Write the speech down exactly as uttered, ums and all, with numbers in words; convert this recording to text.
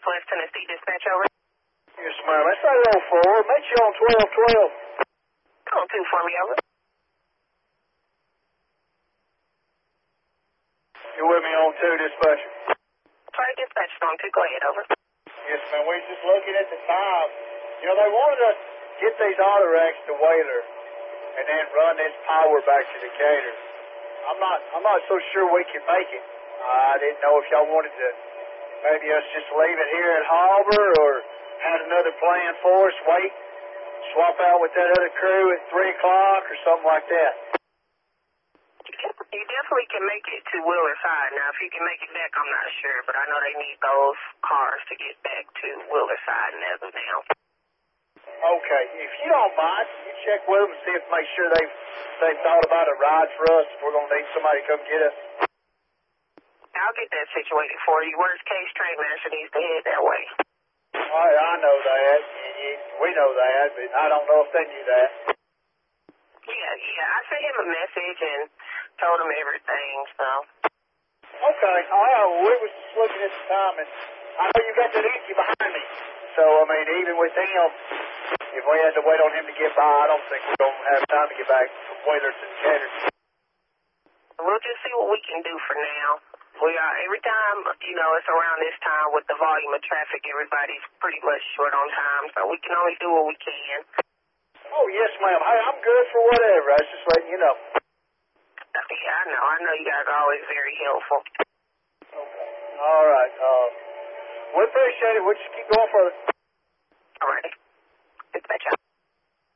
Southwest Tennessee Dispatch, over. Yes, ma'am. That's not oh four. Make you on twelve twelve. Call two for me, over. You with me on two, dispatcher? Sorry, dispatch is on two. Go ahead, over. Yes, ma'am. We was just looking at the time. You know, they wanted us to get these auto racks to Whaler and then run this power back to Decatur. I'm not, I'm not so sure we can make it. Uh, I didn't know if y'all wanted to maybe us just leave it here at Harbor or had another plan for us, wait, swap out with that other crew at three o'clock or something like that. You definitely can make it to Wheeler Side. Now, if you can make it back, I'm not sure, but I know they need those cars to get back to Wheeler Side as of now. Okay, if you don't mind, you check with them and see if make sure they've they've thought about a ride for us if we're gonna need somebody to come get us. I'll get that situated for you. Worst case, train master needs to head that way. I I know that. We know that, but I don't know if they knew that. Yeah, yeah. I sent him a message and told him everything, so. Okay, all right. Well, we was just looking at the time, and I know you got that Inky behind me. So, I mean, even with him, if we had to wait on him to get by, I don't think we're going to have time to get back from Whaler to Decatur. We'll just see what we can do for now. We are, every time, you know, it's around this time with the volume of traffic, everybody's pretty much short on time, so we can only do what we can. Oh, yes, ma'am. Hey, I'm good for whatever. I was just letting you know. Yeah, I know. I know you guys are always very helpful. Okay. All right. Uh, we appreciate it. We'll just keep going further. All right. Dispatch out.